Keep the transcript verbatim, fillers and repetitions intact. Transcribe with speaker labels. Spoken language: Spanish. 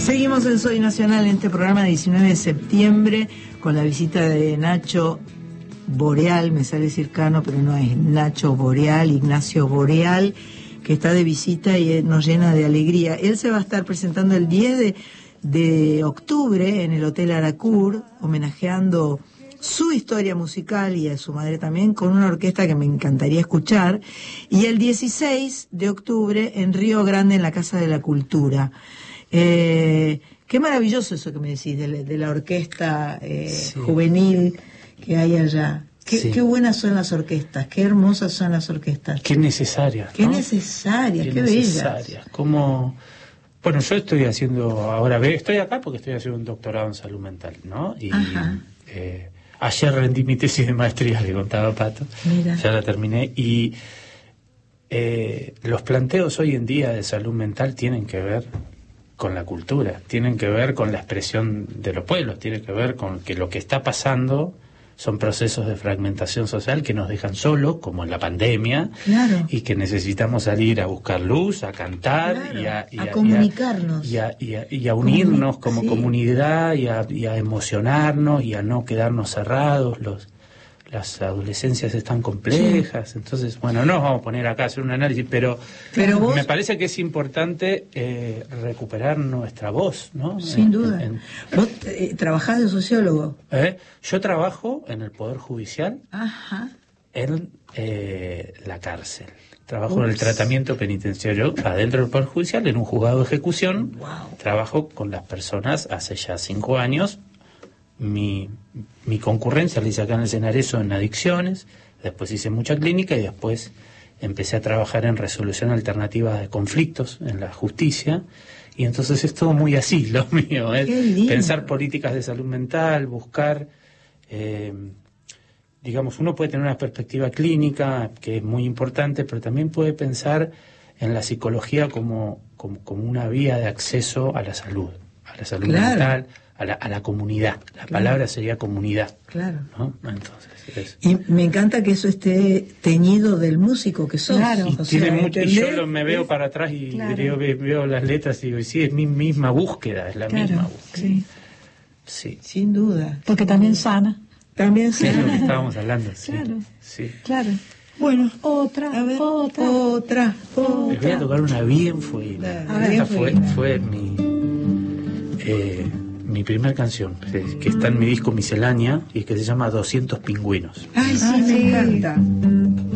Speaker 1: Seguimos en Soy Nacional en este programa de diecinueve de septiembre con la visita de Nacho Boreal, me sale Circano, pero no es Nacho Boreal, Ignacio Boreal, que está de visita y nos llena de alegría. Él se va a estar presentando el diez de, de octubre en el Hotel Aracur, homenajeando su historia musical y a su madre también, con una orquesta que me encantaría escuchar, y el dieciséis de octubre en Río Grande, en la Casa de la Cultura. Eh, qué maravilloso eso que me decís de, la, de la orquesta eh, sí. juvenil que hay allá. Qué, sí. qué buenas son las orquestas, qué hermosas son las orquestas.
Speaker 2: Qué necesarias,
Speaker 1: Qué
Speaker 2: ¿no?
Speaker 1: necesarias, qué, qué
Speaker 2: necesarias.
Speaker 1: bellas.
Speaker 2: Como, bueno, yo estoy haciendo, ahora estoy acá porque estoy haciendo un doctorado en salud mental, ¿no? Y eh, ayer rendí mi tesis de maestría, le contaba Pato. Mira. Ya la terminé y eh, los planteos hoy en día de salud mental tienen que ver con la cultura, tienen que ver con la expresión de los pueblos, tienen que ver con que lo que está pasando son procesos de fragmentación social que nos dejan solos, como en la pandemia, claro. y que necesitamos salir a buscar luz, a cantar, claro. y, a, y,
Speaker 1: a,
Speaker 2: a
Speaker 1: comunicarnos.
Speaker 2: Y a, y a, y a unirnos Comuni- como sí. comunidad, y a, y a emocionarnos, y a no quedarnos cerrados. Los Las adolescencias están complejas, sí. entonces, bueno, no nos vamos a poner acá a hacer un análisis, pero, pero vos, me parece que es importante eh, recuperar nuestra voz, ¿no?
Speaker 1: Sin
Speaker 2: en,
Speaker 1: duda. En, en, ¿Vos eh, trabajás de sociólogo?
Speaker 2: ¿Eh? Yo trabajo en el Poder Judicial,
Speaker 1: Ajá.
Speaker 2: en eh, la cárcel. Trabajo Ups. en el tratamiento penitenciario adentro del Poder Judicial, en un juzgado de ejecución.
Speaker 1: Wow.
Speaker 2: Trabajo con las personas hace ya cinco años. Mi, mi concurrencia la hice acá en el Cenareso en adicciones, después hice mucha clínica y después empecé a trabajar en resolución alternativa de conflictos en la justicia, y entonces es todo muy así lo mío, es pensar políticas de salud mental, buscar, eh, digamos, uno puede tener una perspectiva clínica que es muy importante, pero también puede pensar en la psicología como, como, como una vía de acceso a la salud, a la salud claro. mental, A la, a la comunidad. La claro. palabra sería comunidad.
Speaker 1: Claro.
Speaker 2: ¿No? Entonces, es...
Speaker 1: Y me encanta que eso esté teñido del músico que sos.
Speaker 2: Claro. Y,
Speaker 1: o
Speaker 2: tiene
Speaker 1: sea,
Speaker 2: mucho, y yo lo, me veo para atrás y claro. veo, veo las letras y digo, sí, es mi misma búsqueda, es la claro. misma búsqueda.
Speaker 1: Sí.
Speaker 2: sí.
Speaker 1: Sin duda.
Speaker 3: Porque también sana.
Speaker 1: También sana.
Speaker 2: Es lo que estábamos hablando. Sí.
Speaker 3: Claro.
Speaker 2: Sí.
Speaker 3: Claro.
Speaker 1: Bueno,
Speaker 3: otra,
Speaker 1: a ver,
Speaker 3: otra,
Speaker 1: otra, otra.
Speaker 2: Les voy a tocar una bien fuera. Esta fue, fue mi... Eh, mi primer canción, que está en mi disco Miscelánea y que se llama doscientos pingüinos.
Speaker 1: Ay, sí, me encanta.